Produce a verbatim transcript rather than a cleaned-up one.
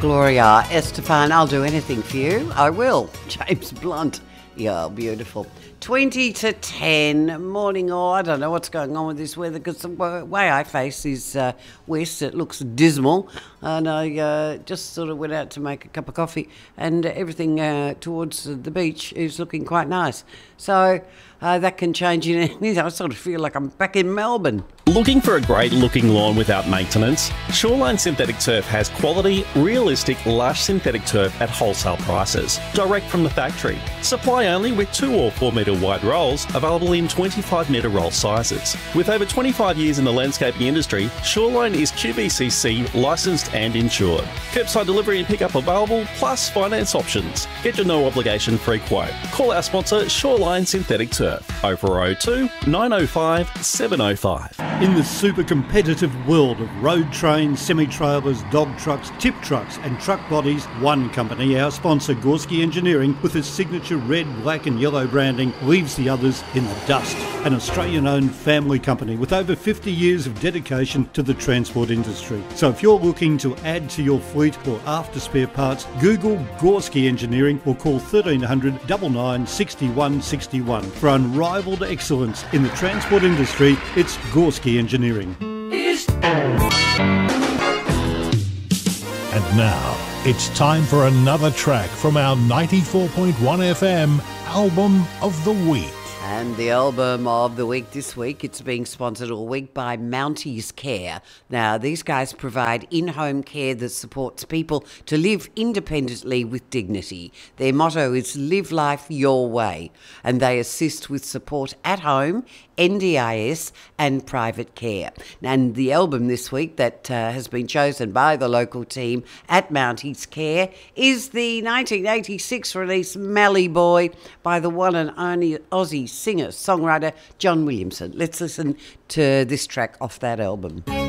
Gloria Estefan, I'll do anything for you. I will. James Blunt. Yeah, beautiful. twenty to ten, morning, or I don't know what's going on with this weather because the way I face is uh, west. It looks dismal. And I uh, just sort of went out to make a cup of coffee and everything uh, towards the beach is looking quite nice. So uh, that can change in anything. I sort of feel like I'm back in Melbourne. Looking for a great looking lawn without maintenance? Shoreline Synthetic Turf has quality, realistic, lush synthetic turf at wholesale prices, direct from the factory. Supply only with two or four metre wide rolls, available in twenty-five metre roll sizes. With over twenty-five years in the landscaping industry, Shoreline is Q B C C licensed and insured. Curbside delivery and pickup available, plus finance options. Get your no obligation free quote. Call our sponsor Shoreline Synthetic Turf, oh four oh two, nine oh five, seven oh five. In the super competitive world of road trains, semi-trailers, dog trucks, tip trucks and truck bodies, one company, our sponsor Gorski Engineering, with its signature red, black and yellow branding, leaves the others in the dust. An Australian-owned family company with over fifty years of dedication to the transport industry. So if you're looking to add to your fleet or after spare parts, Google Gorski Engineering or call thirteen hundred, nine nine, six one six one. For unrivaled excellence in the transport industry, it's Gorski Engineering. And now, it's time for another track from our ninety-four point one F M Album of the Week. And the album of the week this week, it's being sponsored all week by Mounties Care. Now, these guys provide in-home care that supports people to live independently with dignity. Their motto is live life your way, and they assist with support at home, N D I S and private care. And the album this week that uh, has been chosen by the local team at Mounties Care is the nineteen eighty-six release Mallee Boy by the one and only Aussie singer-songwriter John Williamson. Let's listen to this track off that album.